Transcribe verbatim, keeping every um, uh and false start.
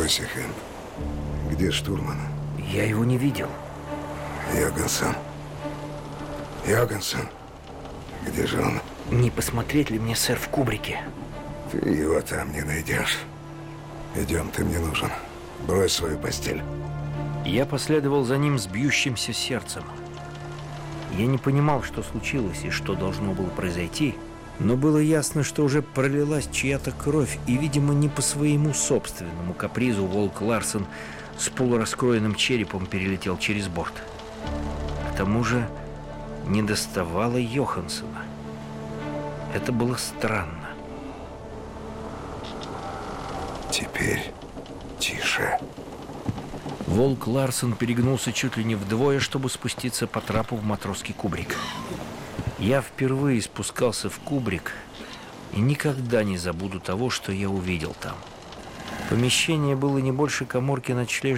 Успокойся, Хэн. Где штурман? Я его не видел. Йоганссон. Йоганссон. Где же он? Не посмотреть ли мне, сэр, в кубрике? Ты его там не найдешь. Идем, ты мне нужен. Брось свою постель. Я последовал за ним с бьющимся сердцем. Я не понимал, что случилось и что должно было произойти, но было ясно, что уже пролилась чья-то кровь, и, видимо, не по своему собственному капризу волк Ларсен с полураскроенным черепом перелетел через борт. К тому же не доставало Йоханссона. Это было странно. Теперь тише. Волк Ларсен перегнулся чуть ли не вдвое, чтобы спуститься по трапу в матросский кубрик. Я впервые спускался в кубрик и никогда не забуду того, что я увидел там. Помещение было не больше каморки ночлежной